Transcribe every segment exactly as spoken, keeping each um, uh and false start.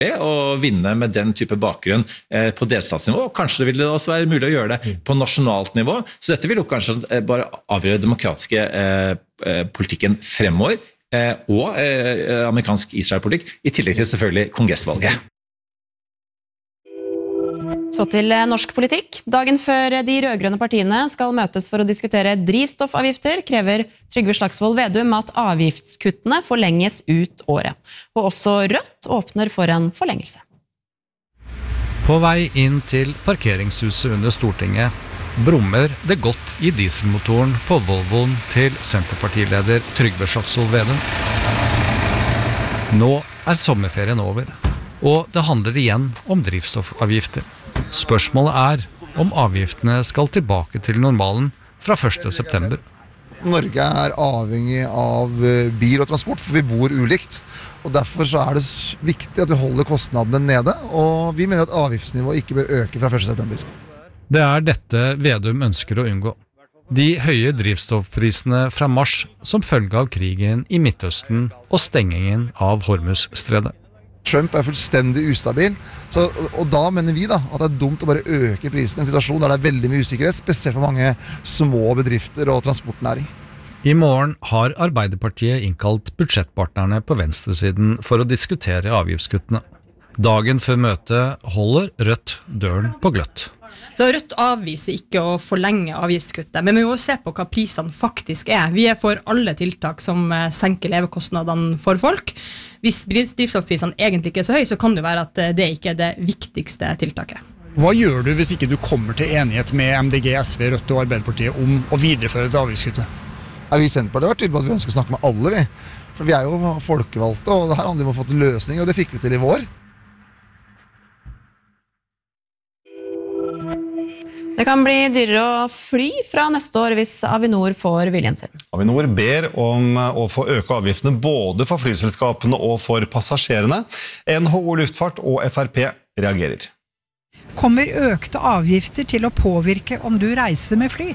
å vinne med den type bakgrunn på delstatsnivå, og kanskje vil det også være mulig å gjøre det på nasjonalt nivå, så dette vil jo kanskje bare avgjøre demokratiske politikken fremover, og amerikansk Israel-politikk, i tillegg til selvfølgelig kongressvalget. Så til norsk politikk. Dagen før de rødgrønne partiene skal møtes for å diskutere drivstoffavgifter, krever Trygve Slagsvold Vedum at avgiftskuttene forlenges ut året. Og også Rødt åpner for en forlengelse. På vei inn til parkeringshuset under Stortinget brummer det godt i dieselmotoren på Volvoen til Senterpartileder Trygve Slagsvold Vedum. Nå er sommerferien over, og det handler igjen om drivstoffavgifter. Spørsmålet er om avgiftene skal tilbake til normalen fra første september. Norge er avhengig av bil og transport, for vi bor ulikt. Og derfor så er det viktig at vi holder kostnadene nede, og vi mener at avgiftsnivået ikke bør øke fra første september. Det er dette Vedum ønsker å unngå. De høye drivstoffprisene fra mars som følge av krigen i Midtøsten og stengingen av Hormuzstredet. Trump er fullstendig ustabil, så, og da mener vi da at det er dumt å bare øke prisen i en situasjon der det er veldig mye usikkerhet, spesielt for mange små bedrifter og transportnæring. I morgen har Arbeiderpartiet innkalt budsjettpartnerne på venstresiden for å diskutere avgiftskuttene. Dagen før møtet holder Rødt døren på gløtt. Så Rødt avviser ikke å forlenge avgiftskuttet, men vi må jo se på hva prisene faktisk er. Vi er for alle tiltak som senker levekostnadene for folk. Hvis drivstoffprisene egentlig ikke er så høy, så kan det være at det ikke er det viktigste tiltaket. Hva gjør du hvis ikke du kommer til enighet med M D G, S V, Rødt og Arbeiderpartiet om å videreføre det avgiftskuttet? Ja, vi i Senterpartiet har vært tydelig på at vi ønsker å snakke med alle, vi. For vi er jo folkevalgte, og det her handler om å få til løsning, og det fikk vi til i vår. Det kan bli dyrere å fly fra neste år hvis Avinor får viljen sin. Avinor ber om å få øke avgiftene både for flyselskapene og for passasjerene. N H O Luftfart og F R P reagerer. Kommer økte avgifter til å påvirke om du reiser med fly?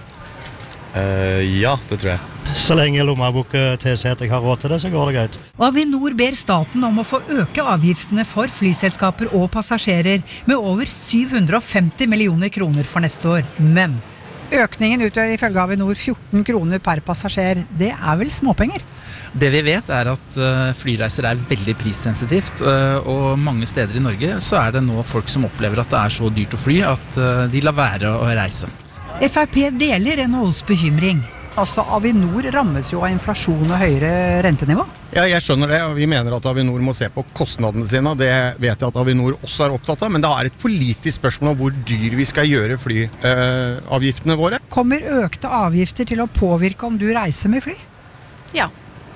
Uh, ja, det tror jeg. Så lenge lommeboka tilsier at jeg har råd til det, så går det greit. Avinor ber staten om å få øke avgiftene for flyselskaper og passasjerer med over syv hundre og femti millioner kroner for neste år. Men økningen utgjør ifølge Avinor fjorten kroner per passasjer. Det er vel småpenger? Det vi vet er at flyreiser er veldig prissensitivt, og mange steder i Norge så er det nå folk som opplever at det er så dyrt å fly at de lar være å reise. F R P deler N H O's bekymring. Altså, Avinor rammes jo av inflasjon og høyere rentenivå. Ja, jeg skjønner det, og vi mener at Avinor må se på kostnadene sine, og det vet jeg at Avinor også er opptatt av, men det er et politisk spørsmål om hvor dyr vi skal gjøre flyavgiftene våre. Kommer økte avgifter til å påvirke om du reiser med fly? Ja.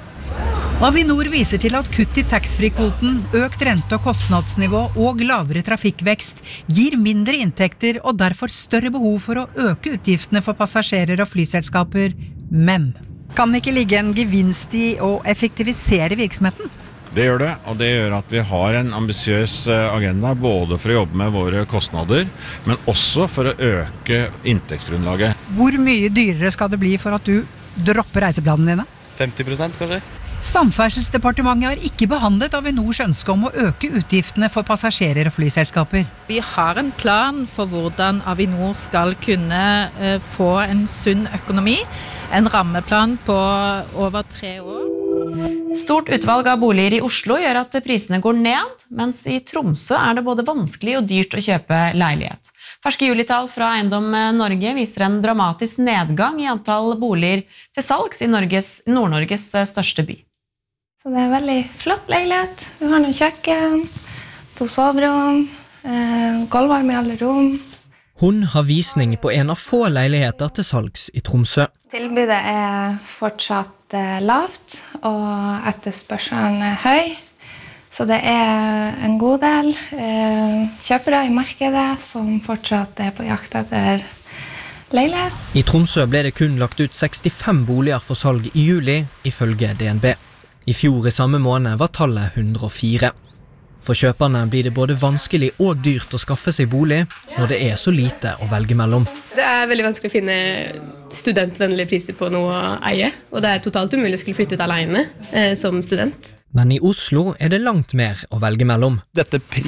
Avinor viser til at kutt i taxfree-kvoten, økt rente- og kostnadsnivå og lavere trafikkvekst gir mindre inntekter og derfor større behov for å øke utgiftene for passasjerer og flyselskaper. Men kan det ikke ligge en gevinst i å effektivisere virksomheten? Det gjør det, og det gjør at vi har en ambisiøs agenda både for å jobbe med våre kostnader, men også for å øke inntektsgrunnlaget. Hvor mye dyrere skal det bli for at du dropper reiseplanene dine? femti prosent kanskje? Samferdselsdepartementet har ikke behandlet Avinors ønske om å øke utgiftene for passasjerer og flyselskaper. Vi har en plan for hvordan Avinor skal kunne uh, få en sunn økonomi, en rammeplan på over tre år. Stort utvalg av boliger i Oslo gjør at prisene går ned, mens i Tromsø er det både vanskelig og dyrt å kjøpe leilighet. Ferske julitall fra Eiendom Norge viser en dramatisk nedgang i antall boliger til salgs i Norges, Nord-Norges største by. Så det er veldig flott leilighet. Vi har noen kjøkken, to soverom, eh, gulvvarme i alle rom. Hun har visning på en av få leiligheter til salgs i Tromsø. Tilbudet er fortsatt eh, lavt, og etterspørselen er høy. Så det er en god del eh, kjøpere i markedet som fortsatt er på jakt etter leilighet. I Tromsø ble det kun lagt ut sekstifem boliger for salg i juli, ifølge D N B. I fjor i samme måned var tallet hundre og fire. For kjøperne blir det både vanskelig og dyrt å skaffe seg bolig når det er så lite å velge mellom. Det er veldig vanskelig å finne studentvennlige priser på noe å eie, og det er totalt umulig å skulle flytte ut alene eh, som student. Men i Oslo er det langt mer å velge mellom. Dette